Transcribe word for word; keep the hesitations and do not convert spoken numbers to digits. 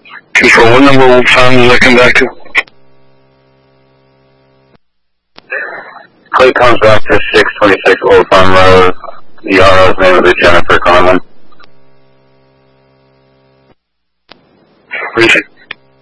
Control, what number will time does that come back to? Clay comes back to six twenty-six Old Farm Road. The R O's name is Jennifer Conlon. Appreciate it.